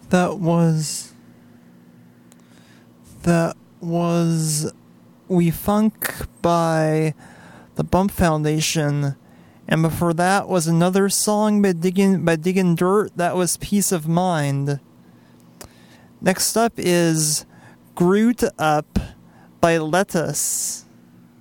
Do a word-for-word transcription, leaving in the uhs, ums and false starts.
That was... That was... We Funk by the Bump Foundation. And before that was another song by Diggin' by Diggin' Dirt. That was Peace of Mind. Next up is Groot Up by Lettuce.